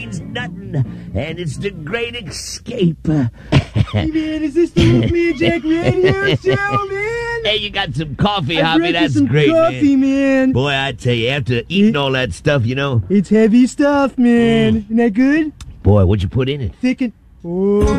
nothing, and it's the Great Escape. Hey, man, is this the Wolfman and Jack radio show, man? Hey, you got some coffee, I Hobby? brought you That's some great, coffee, man. Boy, I tell you, after eating all that stuff, you know. It's heavy stuff, man. Isn't that good? Boy, what'd you put in it? Thick and... Oh.